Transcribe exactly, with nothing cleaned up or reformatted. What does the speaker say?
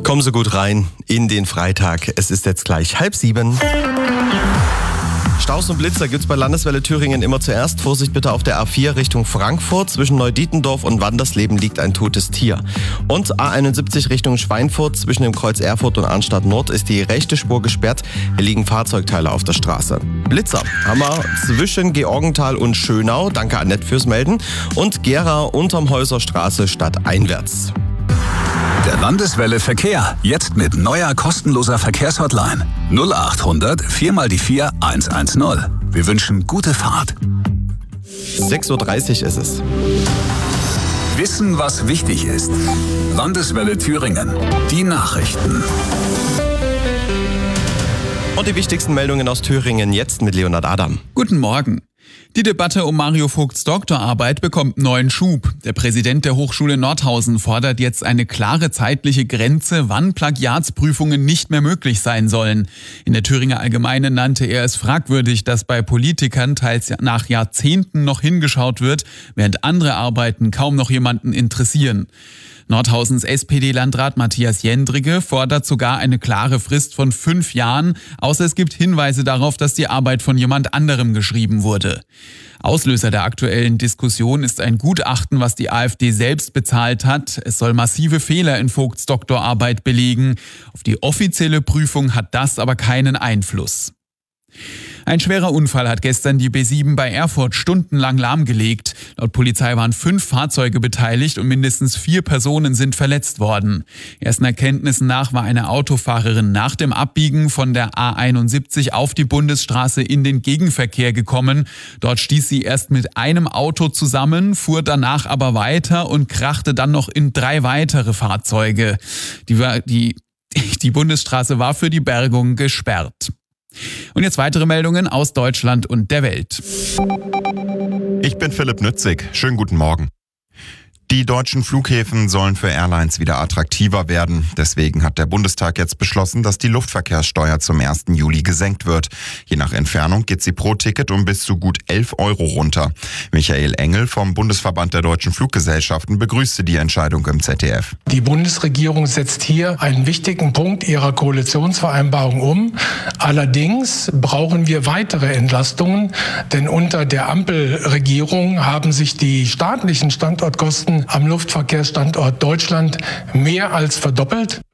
Kommen Sie gut rein in den Freitag. Es ist jetzt gleich halb sieben. Staus und Blitzer gibt's bei Landeswelle Thüringen immer zuerst. Vorsicht bitte auf der A vier Richtung Frankfurt. Zwischen Neudietendorf und Wandersleben liegt ein totes Tier. Und A einundsiebzig Richtung Schweinfurt. Zwischen dem Kreuz Erfurt und Arnstadt Nord ist die rechte Spur gesperrt. Hier liegen Fahrzeugteile auf der Straße. Blitzer haben wir zwischen Georgenthal und Schönau. Danke Annette fürs Melden. Und Gera unterm Häuserstraße stadteinwärts. Der Landeswelle Verkehr. Jetzt mit neuer kostenloser Verkehrshotline. null acht hundert vier mal die vier eins eins null. Wir wünschen gute Fahrt. sechs Uhr dreißig ist es. Wissen, was wichtig ist. Landeswelle Thüringen. Die Nachrichten. Und die wichtigsten Meldungen aus Thüringen jetzt mit Leonhard Adam. Guten Morgen. Die Debatte um Mario Vogts Doktorarbeit bekommt neuen Schub. Der Präsident der Hochschule Nordhausen fordert jetzt eine klare zeitliche Grenze, wann Plagiatsprüfungen nicht mehr möglich sein sollen. In der Thüringer Allgemeinen nannte er es fragwürdig, dass bei Politikern teils nach Jahrzehnten noch hingeschaut wird, während andere Arbeiten kaum noch jemanden interessieren. Nordhausens S P D-Landrat Matthias Jendrigge fordert sogar eine klare Frist von fünf Jahren, außer es gibt Hinweise darauf, dass die Arbeit von jemand anderem geschrieben wurde. Auslöser der aktuellen Diskussion ist ein Gutachten, was die AfD selbst bezahlt hat. Es soll massive Fehler in Vogts Doktorarbeit belegen. Auf die offizielle Prüfung hat das aber keinen Einfluss. Ein schwerer Unfall hat gestern die B sieben bei Erfurt stundenlang lahmgelegt. Laut Polizei waren fünf Fahrzeuge beteiligt und mindestens vier Personen sind verletzt worden. Ersten Erkenntnissen nach war eine Autofahrerin nach dem Abbiegen von der A einundsiebzig auf die Bundesstraße in den Gegenverkehr gekommen. Dort stieß sie erst mit einem Auto zusammen, fuhr danach aber weiter und krachte dann noch in drei weitere Fahrzeuge. Die, die, die Bundesstraße war für die Bergung gesperrt. Und jetzt weitere Meldungen aus Deutschland und der Welt. Ich bin Philipp Nützig. Schönen guten Morgen. Die deutschen Flughäfen sollen für Airlines wieder attraktiver werden. Deswegen hat der Bundestag jetzt beschlossen, dass die Luftverkehrssteuer zum ersten Juli gesenkt wird. Je nach Entfernung geht sie pro Ticket um bis zu gut elf Euro runter. Michael Engel vom Bundesverband der deutschen Fluggesellschaften begrüßte die Entscheidung im Z D F. Die Bundesregierung setzt hier einen wichtigen Punkt ihrer Koalitionsvereinbarung um. Allerdings brauchen wir weitere Entlastungen, denn unter der Ampelregierung haben sich die staatlichen Standortkosten am Luftverkehrsstandort Deutschland mehr als verdoppelt.